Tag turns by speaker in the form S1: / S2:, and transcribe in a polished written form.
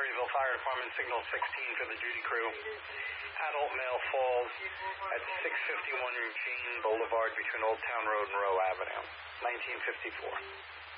S1: Marysville Fire Department, signal 16 for the duty crew. Adult male falls at 651 Jane Boulevard between Old Town Road and Rowe Avenue, 1954.